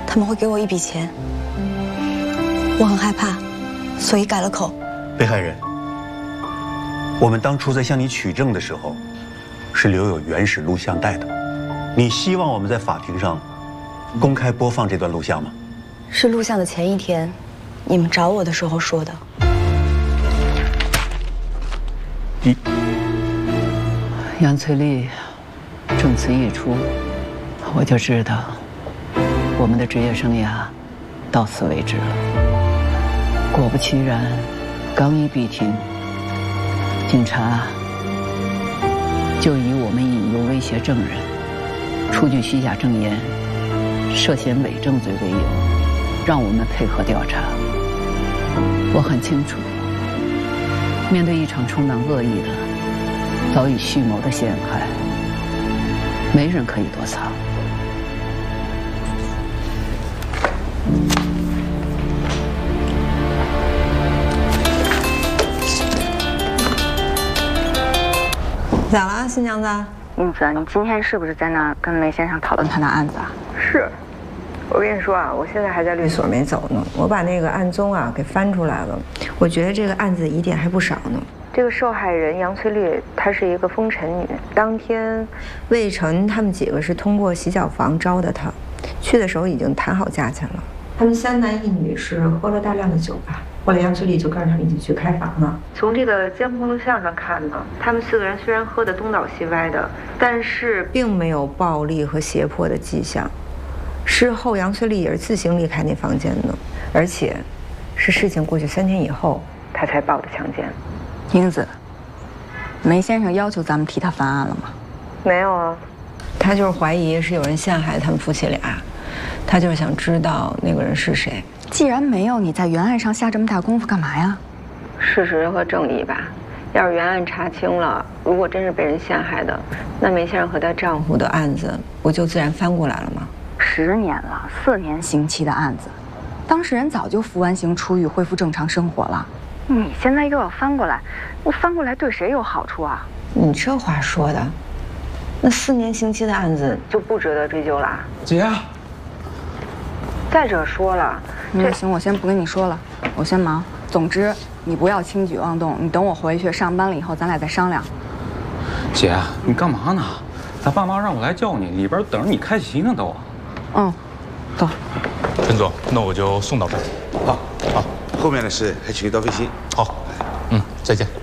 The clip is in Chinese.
他们会给我一笔钱，我很害怕，所以改了口。 被害人，我们当初在向你取证的时候，是留有原始录像带的。你希望我们在法庭上公开播放这段录像吗？ 是录像的前一天，你们找我的时候说的。 杨翠丽证词一出，我就知道我们的职业生涯到此为止了。果不其然，刚一闭庭，警察就以我们引诱威胁证人、出具虚假证言、涉嫌伪证罪为由，让我们配合调查。我很清楚，面对一场充满恶意的、早已蓄谋的陷害，没人可以躲藏。 咋了，新娘子？ 英子，你今天是不是在那儿跟梅先生讨论他的案子啊？ 是，我跟你说啊，我现在还在律所没走呢，我把那个案宗啊给翻出来了，我觉得这个案子疑点还不少呢。这个受害人杨翠丽，她是一个风尘女。当天，魏晨他们几个是通过洗脚房招的她，去的时候已经谈好价钱了。他们3男1女是喝了大量的酒吧。后来杨翠丽就跟着他们一起去开房了。从这个监控录像上看呢，他们4个人虽然喝得东倒西歪的，但是并没有暴力和胁迫的迹象。事后杨翠丽也是自行离开那房间的，而且是事情过去3天以后，她才报的强奸。 英子，梅先生要求咱们替他翻案了吗？ 没有啊，他就是怀疑是有人陷害他们夫妻俩，他就是想知道那个人是谁。 既然没有，你在原案上下这么大功夫干嘛呀？ 事实和正义吧。要是原案查清了，如果真是被人陷害的，那梅先生和她丈夫的案子不就自然翻过来了吗 ？10年了，4年刑期的案子，当事人早就服完刑出狱，恢复正常生活了。你现在又要翻过来，我翻过来对谁有好处啊？ 你这话说的，那4年刑期的案子就不值得追究了。 姐， 再者说了， 这行，我先不跟你说了，我先忙。总之，你不要轻举妄动，你等我回去上班了以后，咱俩再商量。 姐，你干嘛呢？咱爸妈让我来叫你，里边等着你开席呢都。 嗯，走。 陈总，那我就送到这儿。 好，后面的事还请你多费心。 好，再见。